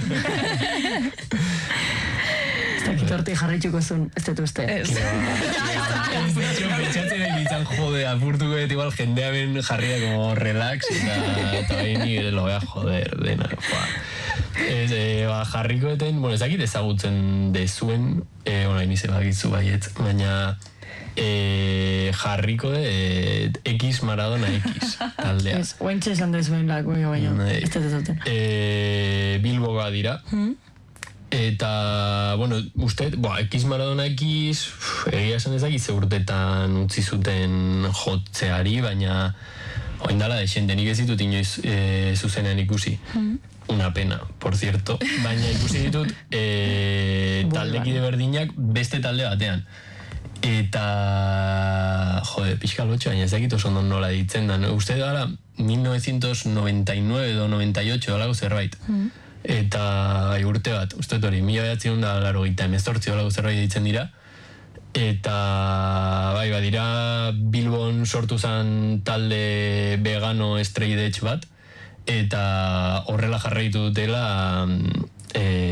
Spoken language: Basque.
Ez dakit hortik jarraituko zuen, ez dut uste. Pentsatzen ditzen jode, apurtuko dut igual jendea ben jarria como relax eta baini lo vea joder dena. Jarriko eten, bueno, ezakit ezagutzen dezuen, hain izan bagitzu baiet, baina jarriko X Maradona X taldea. Ez, ointxe esan dezuen lako, baina ez dut ezauten. Bilboga dira. Eta, bueno, uste, X Maradona X, egia esan ezakit ze urtetan utzi zuten jotzeari, baina oindala desente, nik ez ditut inoiz zuzenean ikusi. Una pena, por cierto. Baina ikusi ditut taldekide berdinak beste talde batean. Eta, jode, pixka lotxo, baina ezakit oso ondo nola ditzen da. Uste gara, 1999 edo 98 olago zerbait. Eta urte bat, uste hori, 1988 olago zerbait ditzen dira. Eta, badira, Bilbon sortu zen talde vegano straight edge bat, eta horrela jarraitu dutela